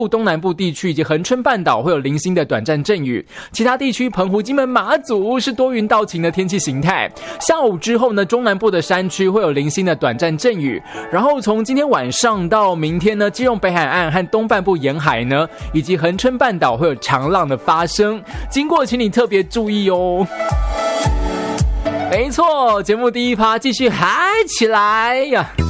东南部地区以及恒春半岛会有零星的短暂阵雨，其他地区澎湖、金门、马祖是多云到晴的天气形态。下午之后呢，中南部的山区会有零星的短暂阵雨，然后从今天晚上到明天呢，基隆北海岸和东半部沿海呢，以及恒春半岛会有长浪的发生，经过请你特别注意哦。没错，节目第一趴继续嗨起来呀！